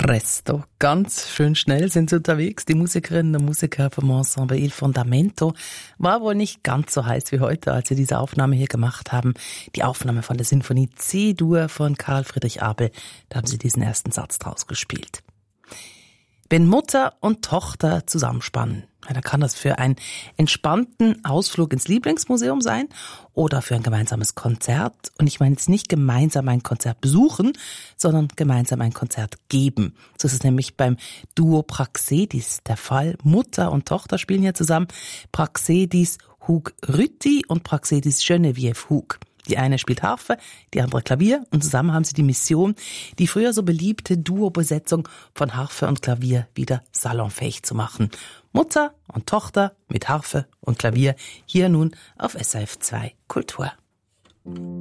Presto, ganz schön schnell sind sie unterwegs. Die Musikerinnen und Musiker vom Ensemble Il Fondamento. War wohl nicht ganz so heiß wie heute, als sie diese Aufnahme hier gemacht haben. Die Aufnahme von der Sinfonie C-Dur von Karl Friedrich Abel. Da haben sie diesen ersten Satz draus gespielt. Wenn Mutter und Tochter zusammenspannen, dann kann das für einen entspannten Ausflug ins Lieblingsmuseum sein oder für ein gemeinsames Konzert. Und ich meine jetzt nicht gemeinsam ein Konzert besuchen, sondern gemeinsam ein Konzert geben. So ist es nämlich beim Duo Praxedis der Fall. Mutter und Tochter spielen hier zusammen. Praxedis Hug Rütti und Praxedis Geneviève Hug. Die eine spielt Harfe, die andere Klavier und zusammen haben sie die Mission, die früher so beliebte Duo-Besetzung von Harfe und Klavier wieder salonfähig zu machen. Mutter und Tochter mit Harfe und Klavier hier nun auf SRF 2 Kultur.